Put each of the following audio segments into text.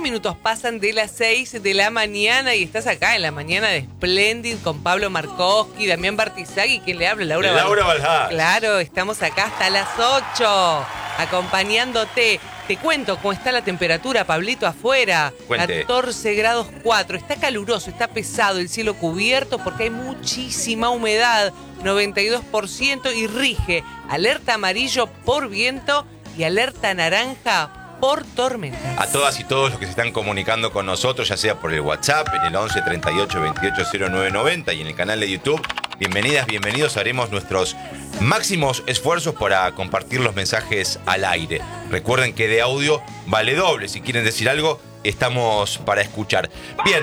minutos pasan de las 6 de la mañana y estás acá en la mañana de Splendid con Pablo Markowski, Damián Bartizagui, ¿quién le habla? Laura Valhall. Claro, estamos acá hasta las 8, acompañándote. Te cuento cómo está la temperatura, Pablito, afuera. Cuente. 14 grados 4. Está caluroso, está pesado, el cielo cubierto porque hay muchísima humedad, 92%, y rige alerta amarillo por viento y alerta naranja por tormentas. A todas y todos los que se están comunicando con nosotros, ya sea por el WhatsApp, en el 11 38 28 0990 y en el canal de YouTube, bienvenidas, bienvenidos. Haremos nuestros máximos esfuerzos para compartir los mensajes al aire. Recuerden que de audio vale doble. Si quieren decir algo, estamos para escuchar. Bien.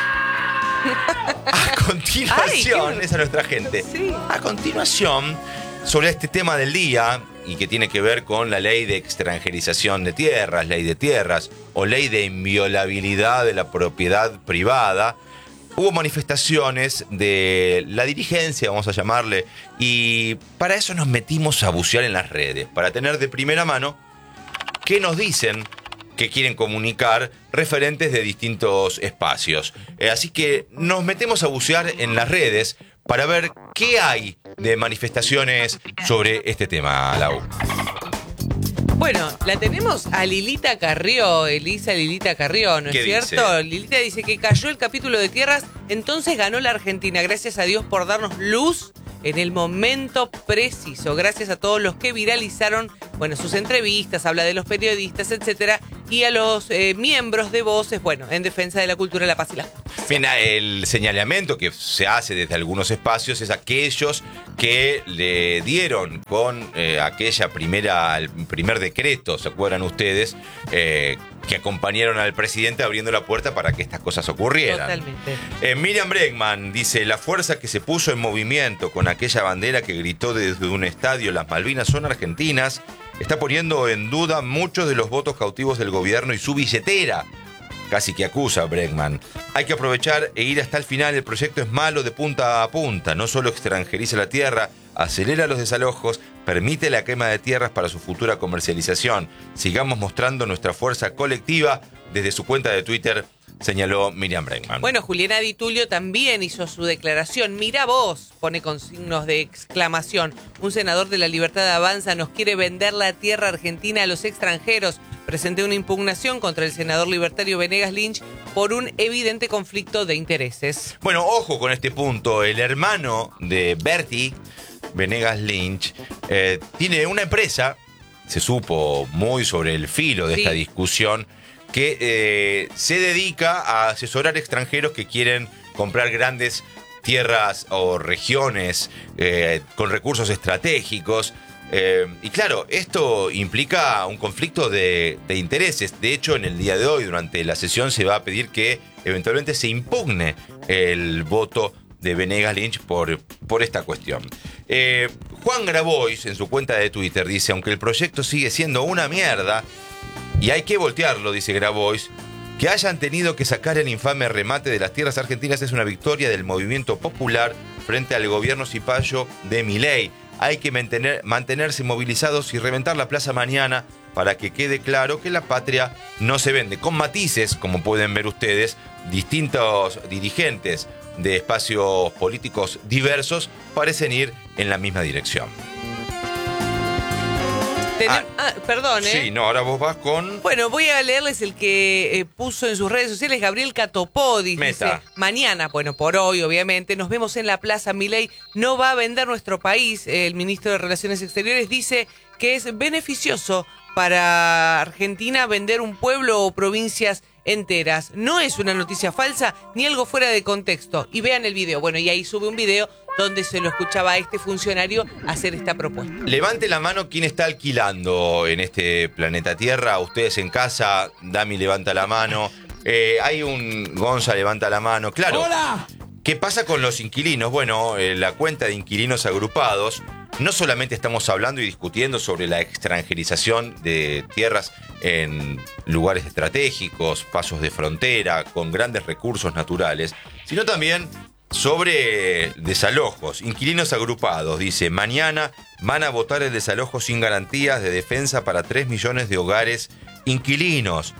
A continuación, esa es nuestra gente. Sí. A continuación, sobre este tema del día, y que tiene que ver con la ley de extranjerización de tierras, ley de tierras, o ley de inviolabilidad de la propiedad privada, hubo manifestaciones de la dirigencia, vamos a llamarle, y para eso nos metimos a bucear en las redes, para tener de primera mano qué nos dicen que quieren comunicar referentes de distintos espacios. Así que nos metemos a bucear en las redes para ver qué hay de manifestaciones sobre este tema, Lau. Bueno, la tenemos a Lilita Carrió, Elisa Lilita Carrió, ¿no es cierto? Lilita dice que cayó el capítulo de tierras, entonces ganó la Argentina. Gracias a Dios por darnos luz en el momento preciso. Gracias a todos los que viralizaron, bueno, sus entrevistas, habla de los periodistas, etcétera, y a los miembros de Voces, bueno, en defensa de la cultura, la paz y la justicia. Bien, el señalamiento que se hace desde algunos espacios es aquellos que le dieron con el primer decreto, ¿se acuerdan ustedes? Que acompañaron al presidente abriendo la puerta para que estas cosas ocurrieran. Totalmente. Miriam Bregman dice, la fuerza que se puso en movimiento con aquella bandera que gritó desde un estadio, las Malvinas son argentinas, está poniendo en duda muchos de los votos cautivos del gobierno y su billetera. Casi que acusa Bregman. Hay que aprovechar e ir hasta el final. El proyecto es malo de punta a punta. No solo extranjeriza la tierra, acelera los desalojos, permite la quema de tierras para su futura comercialización. Sigamos mostrando nuestra fuerza colectiva. Desde su cuenta de Twitter señaló Miriam Bregman. Bueno, Juliana Di Tulio también hizo su declaración. Mira vos, pone con signos de exclamación. Un senador de la Libertad Avanza nos quiere vender la tierra argentina a los extranjeros. Presenté una impugnación contra el senador libertario Venegas Lynch por un evidente conflicto de intereses. Bueno, ojo con este punto. El hermano de Bertie, Venegas Lynch, tiene una empresa, se supo muy sobre el filo de esta discusión, que se dedica a asesorar extranjeros que quieren comprar grandes tierras o regiones con recursos estratégicos. Y claro, esto implica un conflicto de intereses. De hecho, en el día de hoy, durante la sesión, se va a pedir que eventualmente se impugne el voto de Venegas Lynch por esta cuestión. Juan Grabois, en su cuenta de Twitter, dice, aunque el proyecto sigue siendo una mierda, y hay que voltearlo, dice Grabois, que hayan tenido que sacar el infame remate de las tierras argentinas es una victoria del movimiento popular frente al gobierno cipayo de Milei. Hay que mantenerse movilizados y reventar la plaza mañana para que quede claro que la patria no se vende. Con matices, como pueden ver ustedes, distintos dirigentes de espacios políticos diversos parecen ir en la misma dirección. Perdón, Sí, no, ahora vos vas con... Bueno, voy a leerles el que puso en sus redes sociales Gabriel Catopodis. Dice, mañana, bueno, por hoy, obviamente, nos vemos en la Plaza. Milei no va a vender nuestro país. El ministro de Relaciones Exteriores dice que es beneficioso para Argentina vender un pueblo o provincias enteras. No es una noticia falsa ni algo fuera de contexto. Y vean el video. Bueno, y ahí sube un video donde se lo escuchaba a este funcionario hacer esta propuesta. Levante la mano quien está alquilando en este planeta Tierra. Ustedes en casa, Dami levanta la mano. Hay un Gonza levanta la mano. Claro. ¡Hola! ¿Qué pasa con los inquilinos? Bueno, la cuenta de inquilinos agrupados, no solamente estamos hablando y discutiendo sobre la extranjerización de tierras en lugares estratégicos, pasos de frontera, con grandes recursos naturales, sino también sobre desalojos. Inquilinos agrupados, dice, mañana van a votar el desalojo sin garantías de defensa para 3 millones de hogares inquilinos.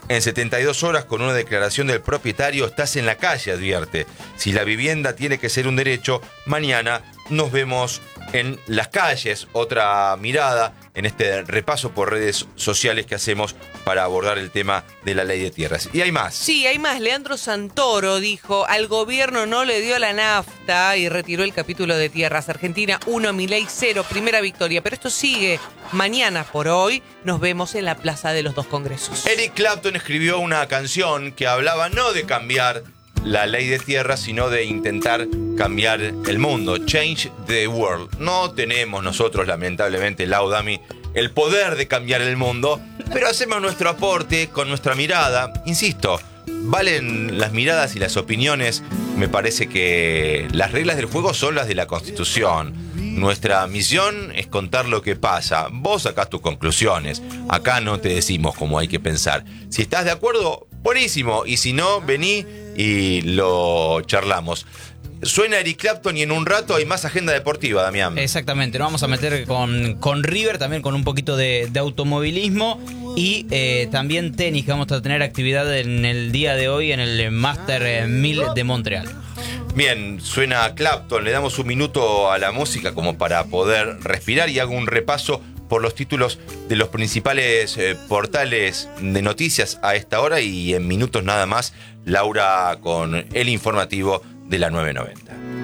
En 72 horas, con una declaración del propietario, estás en la calle, advierte. Si la vivienda tiene que ser un derecho, mañana nos vemos en las calles. Otra mirada en este repaso por redes sociales que hacemos para abordar el tema de la ley de tierras. Y hay más. Sí, hay más. Leandro Santoro dijo, al gobierno no le dio la nafta y retiró el capítulo de tierras. Argentina 1, Milei 0, primera victoria. Pero esto sigue. Mañana por hoy nos vemos en la Plaza de los Dos Congresos. Eric Clapton escribió una canción que hablaba no de cambiar la ley de tierras, sino de intentar cambiar el mundo. Change the world. No tenemos nosotros, lamentablemente, Laudami, el poder de cambiar el mundo, pero hacemos nuestro aporte con nuestra mirada. Insisto, valen las miradas y las opiniones. Me parece que las reglas del juego son las de la Constitución. Nuestra misión es contar lo que pasa. Vos sacás tus conclusiones. Acá no te decimos cómo hay que pensar. Si estás de acuerdo, buenísimo. Y si no, vení y lo charlamos. Suena Eric Clapton y en un rato hay más agenda deportiva, Damián. Exactamente, nos vamos a meter con River, también con un poquito de automovilismo y también tenis, que vamos a tener actividad en el día de hoy en el Master 1000 de Montreal. Bien, suena Clapton, le damos un minuto a la música como para poder respirar y hago un repaso por los títulos de los principales portales de noticias a esta hora y en minutos nada más, Laura con el informativo de la 990.